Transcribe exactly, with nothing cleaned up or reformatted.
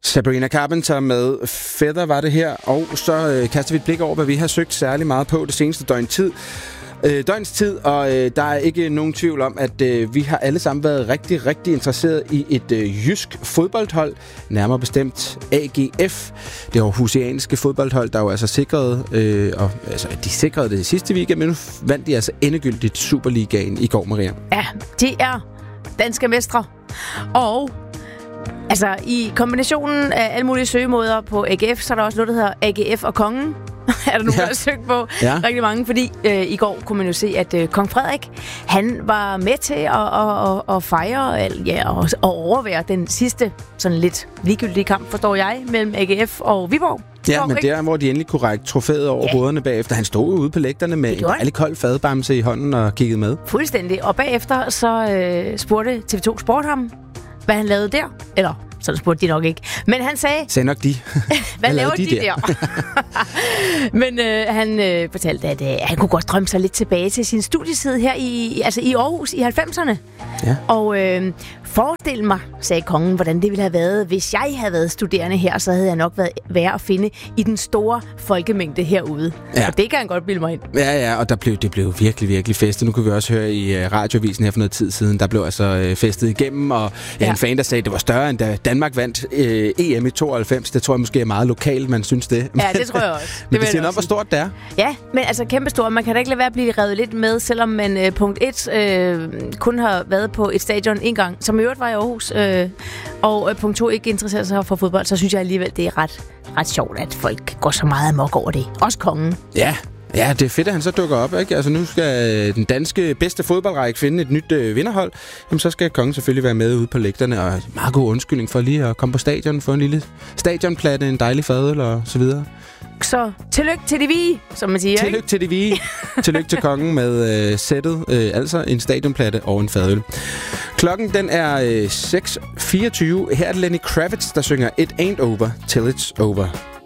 Sabrina Carpenter med Feather var det her, og så øh, kaster vi et blik over, hvad vi har søgt særlig meget på det seneste døgn tid. Øh, døgns tid, og øh, der er ikke nogen tvivl om, at øh, vi har alle sammen været rigtig, rigtig interesseret i et øh, jysk fodboldhold, nærmere bestemt A G F. Det aarhusianske fodboldhold, der jo altså sikrede, øh, og, altså de sikrede det sidste weekend, men nu vandt de altså endegyldigt Superligaen i går, Maria. Ja, de er danske mestre, og altså, i kombinationen af alle mulige søgemåder på A G F, så er der også noget, der hedder A G F og kongen. er der nogen, ja. der har søgt på ja. rigtig mange, fordi øh, i går kunne man jo se, at øh, kong Frederik, han var med til at, at, at, at fejre, ja, og, og overvære den sidste, sådan lidt ligegyldige kamp, forstår jeg, mellem A G F og Viborg. Ja, men der, hvor de endelig kunne række trofæet over ja. hovederne bagefter. Han stod ude på lægterne med en dejlig kold fadbamse i hånden og kiggede med. Fuldstændig. Og bagefter så øh, spurgte T V to Sport ham, hvad han lavede der. Eller, så spurgte de nok ikke. Men han sagde... Sagde nok de. hvad, hvad laver de, de der? der? Men øh, han øh, fortalte, at øh, han kunne godt drømme sig lidt tilbage til sin studietid her i, altså i Aarhus i halvfemserne. Ja. Og øh, forestil mig, sagde kongen, hvordan det ville have været, hvis jeg havde været studerende her, så havde jeg nok været værd at finde i den store folkemængde herude. Ja. Og det kan han godt bilde mig ind. Ja, ja, og der blev, det blev virkelig, virkelig festet. Nu kan vi også høre i uh, radioavisen her for noget tid siden, der blev altså uh, festet igennem, og ja, ja. en fan, der sagde, at det var større, end da Danmark vandt uh, E M i tooghalvfems. Det tror jeg måske er meget lokalt, man synes det. Ja, det tror jeg også. Men det, det siger nok, hvor stort det er. Ja, men altså kæmpestort. Man kan da ikke lade være at blive revet lidt med, selvom man uh, punkt et uh, kun har været på et stadion en gang, som i øvrigt var i Aarhus, øh, og uh, punkt to ikke interesserer sig for fodbold, så synes jeg alligevel, det er ret, ret sjovt, at folk går så meget amok over det. Også kongen. Ja. Ja, det er fedt, at han så dukker op, ikke? Altså nu skal den danske bedste fodboldrække finde et nyt øh, vinderhold. Jamen så skal kongen selvfølgelig være med ude på lægterne, og meget god undskyldning for lige at komme på stadion, få en lille stadionplatte, en dejlig fadøl og så videre. Så tillykke til de vige, som man siger. Tillykke til de vige. Tillykke til kongen med øh, sættet, øh, altså en stadionplatte og en fadøl. Klokken den er øh, seks fireogtyve. Her er det Lenny Kravitz, der synger It Ain't Over Till It's Over.